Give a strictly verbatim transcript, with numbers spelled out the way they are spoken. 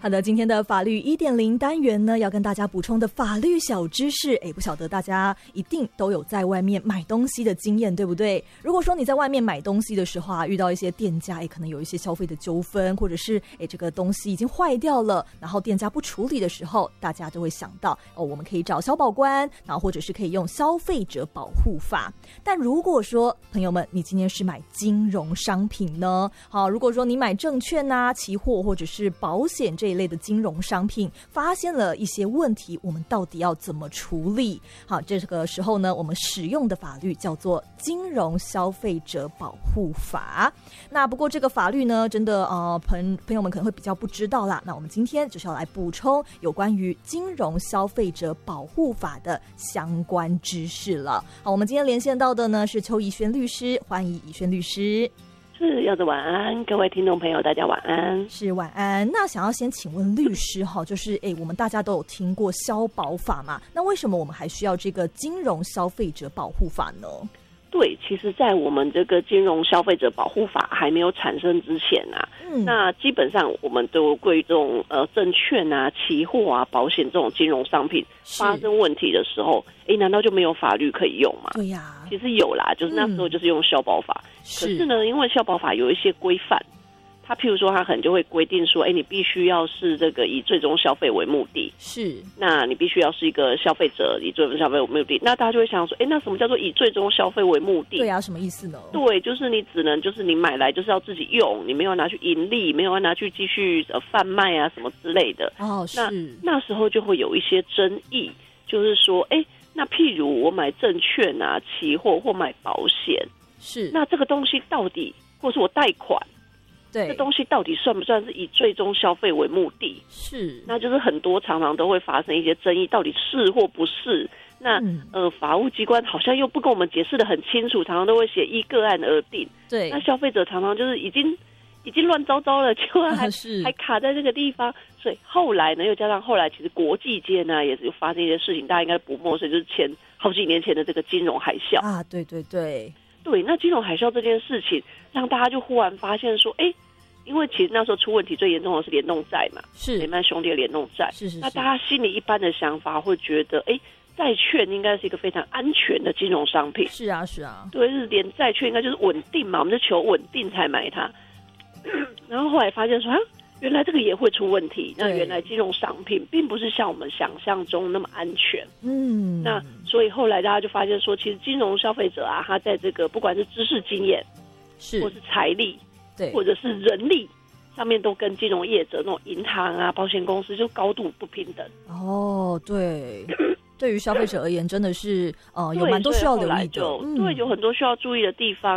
好的，今天的法律 一点零 单元呢，要跟大家补充的法律小知识，诶，不晓得大家一定都有在外面买东西的经验，对不对？如果说你在外面买东西的时候啊，遇到一些店家，诶，可能有一些消费的纠纷，或者是诶这个东西已经坏掉了，然后店家不处理的时候，大家就会想到哦，我们可以找消保官，然后或者是可以用消费者保护法。但如果说朋友们，你今天是买金融商品呢？好，如果说你买证券啊、期货或者是保险这一类的金融商品，发现了一些问题，我们到底要怎么处理？好，这个时候呢，我们使用的法律叫做金融消费者保护法。那不过这个法律呢，真的呃朋朋友们可能会比较不知道啦。那我们今天就是要来补充有关于金融消费者保护法的相关知识了。好，我们今天连线到的呢是邱怡萱律师，欢迎怡萱律师。 是，柚子晚安，各位听众朋友大家晚安。 是，晚安。那想要先请问律师哈，就是诶我们大家都有听过消保法嘛，那为什么我们还需要这个金融消费者保护法呢？ 对，其实在我们这个金融消费者保护法还没有产生之前啊，嗯、那基本上我们都对于这种呃证券啊、期货啊、保险这种金融商品发生问题的时候，哎，难道就没有法律可以用吗？ 对呀、啊， 其实有啦，就是那时候就是用消保法。嗯、可是呢，因为消保法有一些规范，它譬如说，它可能就会规定说，哎，你必须要是这个以最终消费为目的， 是， 那你必须要是一个消费者以最终消费为目的。那大家就会想说，哎，那什么叫做以最终消费为目的？ 对啊，什么意思呢？ 对，就是你只能就是你买来就是要自己用，你没有拿去盈利，没有拿去继续呃贩卖啊什么之类的。 哦，是。 那那时候就会有一些争议，就是说，哎，那譬如我买证券啊、期货或买保险， 是， 那这个东西到底，或是我贷款。 对， 这东西到底算不算是以最终消费为目的？ 是， 那就是很多常常都会发生一些争议，到底是或不是？那、嗯、呃，法务机关好像又不跟我们解释得很清楚，常常都会写依个案而定。 对， 那消费者常常就是已经已经乱糟糟了，就还、啊、还卡在这个地方。所以后来呢，又加上后来其实国际间呢也是发生一些事情，大家应该不陌生，就是前好几年前的这个金融海啸啊，对对对。 对，那金融海啸这件事情，让大家就忽然发现说，哎，因为其实那时候出问题最严重的是联动债嘛， 是雷曼兄弟的联动债， 是是是。 那大家心里一般的想法会觉得，哎，债券应该是一个非常安全的金融商品。 是啊，是啊。 对，日联债券应该就是稳定嘛，我们就求稳定才买它。然后后来发现说，啊，原来这个也会出问题。那原来金融商品并不是像我们想象中那么安全。嗯，那所以后来大家就发现说，其实金融消费者啊，他在这个不管是知识经验， 是或是财力， 对， 或者是人力上面，都跟金融业者那种银行啊、保险公司就高度不平等。 哦，对。对于消费者而言，真的是呃有蛮多需要留意的， 嗯、对，有很多需要注意的地方。